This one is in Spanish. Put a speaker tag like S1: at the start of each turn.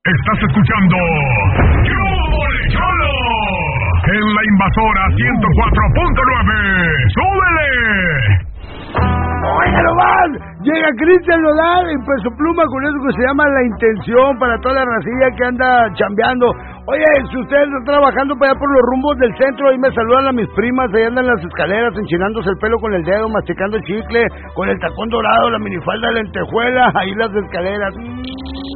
S1: Estás escuchando ¡Cholo! En la Invasora 104.9. ¡Súbele!
S2: ¡Oiga nomás! Llega Cristian Nodal en Peso Pluma con eso que se llama La Intención para toda la racilla que anda chambeando. Oye, si usted está trabajando para allá por los rumbos del centro, ahí me saludan a mis primas, ahí andan las escaleras enchinándose el pelo con el dedo, masticando el chicle, con el tacón dorado, la minifalda de lentejuela, ahí las escaleras.